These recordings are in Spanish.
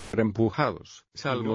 reempujados. Salmo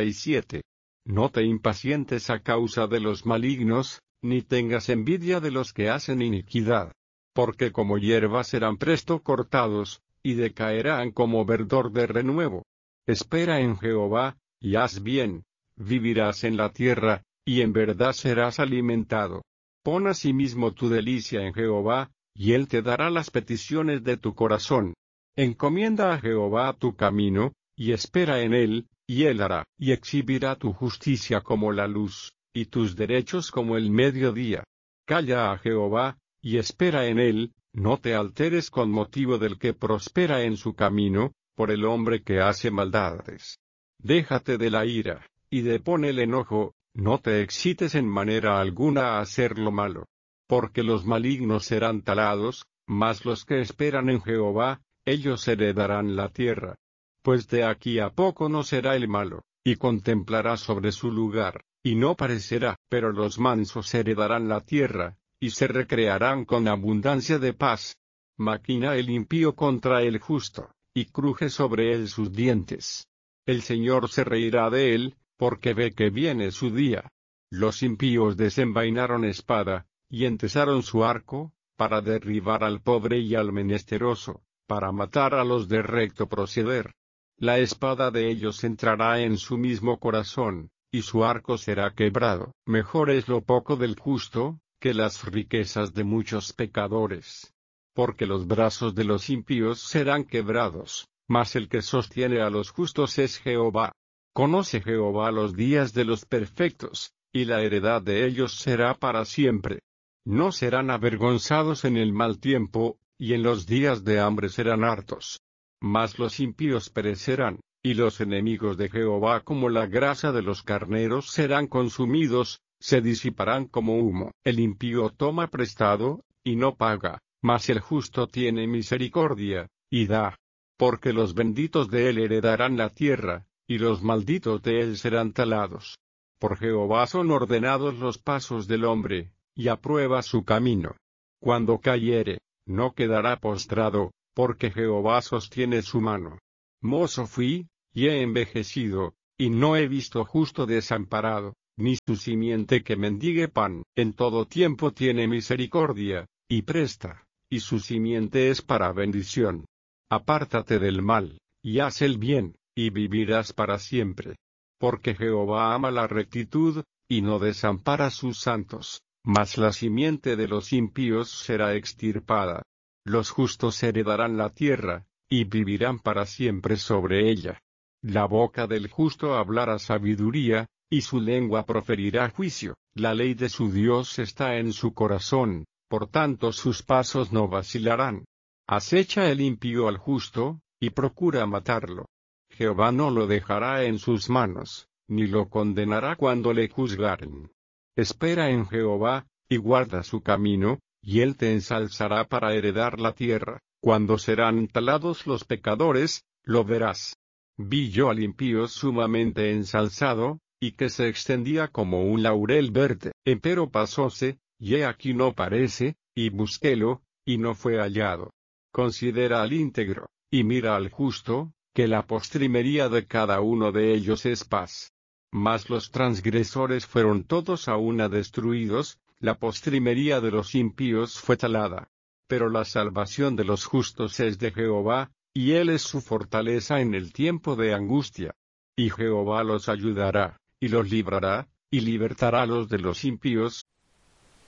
37. No te impacientes a causa de los malignos, ni tengas envidia de los que hacen iniquidad. Porque como hierba serán presto cortados, y decaerán como verdor de renuevo. Espera en Jehová, y haz bien, vivirás en la tierra, y en verdad serás alimentado. Pon asimismo tu delicia en Jehová, y Él te dará las peticiones de tu corazón. Encomienda a Jehová tu camino, y espera en Él, y Él hará, y exhibirá tu justicia como la luz, y tus derechos como el mediodía. Calla a Jehová, y espera en Él, no te alteres con motivo del que prospera en su camino, por el hombre que hace maldades. Déjate de la ira, y depón el enojo, no te excites en manera alguna a hacer lo malo. Porque los malignos serán talados, mas los que esperan en Jehová, ellos heredarán la tierra. Pues de aquí a poco no será el malo, y contemplará sobre su lugar, y no parecerá, pero los mansos heredarán la tierra, y se recrearán con abundancia de paz. Maquina el impío contra el justo, y cruje sobre él sus dientes. El Señor se reirá de él, porque ve que viene su día. Los impíos desenvainaron espada, y entesaron su arco, para derribar al pobre y al menesteroso, para matar a los de recto proceder. La espada de ellos entrará en su mismo corazón, y su arco será quebrado. Mejor es lo poco del justo, que las riquezas de muchos pecadores. Porque los brazos de los impíos serán quebrados, mas el que sostiene a los justos es Jehová. Conoce Jehová los días de los perfectos, y la heredad de ellos será para siempre. No serán avergonzados en el mal tiempo, y en los días de hambre serán hartos. Mas los impíos perecerán, y los enemigos de Jehová como la grasa de los carneros serán consumidos, se disiparán como humo. El impío toma prestado, y no paga, mas el justo tiene misericordia, y da. Porque los benditos de él heredarán la tierra, y los malditos de él serán talados. Por Jehová son ordenados los pasos del hombre, y aprueba su camino. Cuando cayere, no quedará postrado, porque Jehová sostiene su mano. Mozo fui, y he envejecido, y no he visto justo desamparado, ni su simiente que mendigue pan. En todo tiempo tiene misericordia, y presta, y su simiente es para bendición. Apártate del mal, y haz el bien, y vivirás para siempre. Porque Jehová ama la rectitud, y no desampara a sus santos, mas la simiente de los impíos será extirpada. Los justos heredarán la tierra, y vivirán para siempre sobre ella. La boca del justo hablará sabiduría, y su lengua proferirá juicio. La ley de su Dios está en su corazón, por tanto sus pasos no vacilarán. Acecha el impío al justo, y procura matarlo. Jehová no lo dejará en sus manos, ni lo condenará cuando le juzgaren. Espera en Jehová, y guarda su camino, y él te ensalzará para heredar la tierra. Cuando serán talados los pecadores, lo verás. Vi yo al impío sumamente ensalzado, y que se extendía como un laurel verde. Empero pasóse, y he aquí no parece, y busquélo, y no fue hallado. Considera al íntegro, y mira al justo, que la postrimería de cada uno de ellos es paz. Mas los transgresores fueron todos a una destruidos, la postrimería de los impíos fue talada. Pero la salvación de los justos es de Jehová, y Él es su fortaleza en el tiempo de angustia. Y Jehová los ayudará, y los librará, y libertará a los de los impíos,